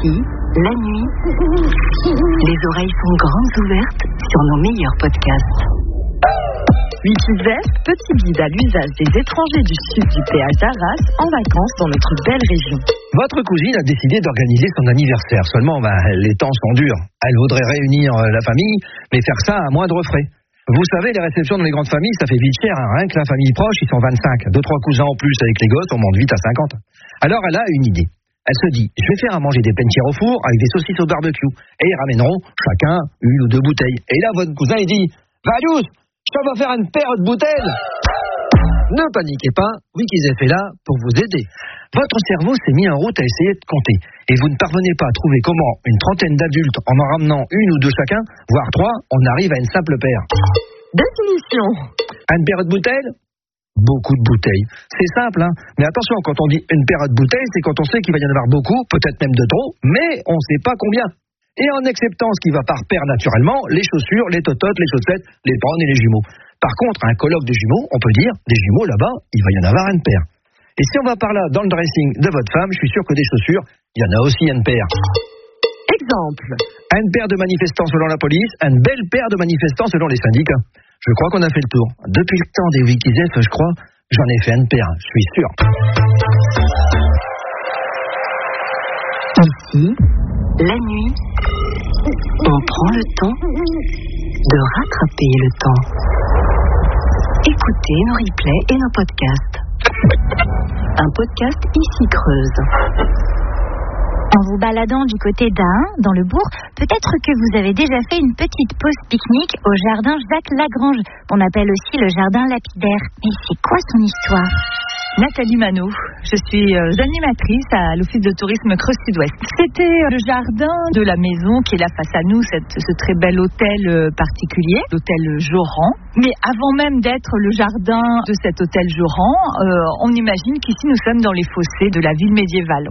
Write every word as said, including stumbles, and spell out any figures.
Ici, la nuit, les oreilles sont grandes ouvertes sur nos meilleurs podcasts. Wikizef, petit guide à l'usage des étrangers du sud du péage d'Arras en vacances dans notre belle région. Votre cousine a décidé d'organiser son anniversaire. Seulement, ben, les temps sont durs. Elle voudrait réunir la famille, mais faire ça à moindre frais. Vous savez, les réceptions dans les grandes familles, ça fait vite cher. Hein. Rien que la famille proche, ils sont vingt-cinq. Deux, trois cousins en plus avec les gosses, on monte vite à cinquante. Alors, elle a une idée. Elle se dit, je vais faire à manger des pentières au four avec des saucisses au barbecue. Et ils ramèneront chacun une ou deux bouteilles. Et là, votre cousin, il dit, Valius, je vais faire une paire de bouteilles. Ne paniquez pas, Wikizef est là pour vous aider. Votre cerveau s'est mis en route à essayer de compter. Et vous ne parvenez pas à trouver comment une trentaine d'adultes, en en ramenant une ou deux chacun, voire trois, on arrive à une simple paire. Définition. Une paire de bouteilles ? Beaucoup de bouteilles. C'est simple, hein. Mais attention, quand on dit une paire de bouteilles, c'est quand on sait qu'il va y en avoir beaucoup, peut-être même de trop, mais on ne sait pas combien. Et en acceptant ce qui va par paire naturellement, les chaussures, les tototes, les chaussettes, les prennes et les jumeaux. Par contre, un colloque de jumeaux, on peut dire, des jumeaux là-bas, il va y en avoir une paire. Et si on va par là dans le dressing de votre femme, je suis sûr que des chaussures, il y en a aussi une paire. Exemple. Une paire de manifestants selon la police, une belle paire de manifestants selon les syndicats. Je crois qu'on a fait le tour. Depuis le temps des Wikizef, je crois, j'en ai fait une paire, je suis sûr. Ici, la nuit, on prend le temps de rattraper le temps. Écoutez nos replays et nos podcasts. Un podcast Ici Creuse. En vous baladant du côté d'Ain, dans le bourg, peut-être que vous avez déjà fait une petite pause pique-nique au jardin Jacques Lagrange, qu'on appelle aussi le jardin lapidaire. Mais c'est quoi son histoire ? Nathalie Manot, je suis euh, animatrice à l'Office de tourisme Creuse Sud-Ouest. C'était le jardin de la maison qui est là face à nous, cette, ce très bel hôtel euh, particulier, l'hôtel Joran. Mais avant même d'être le jardin de cet hôtel Joran, euh, on imagine qu'ici nous sommes dans les fossés de la ville médiévale.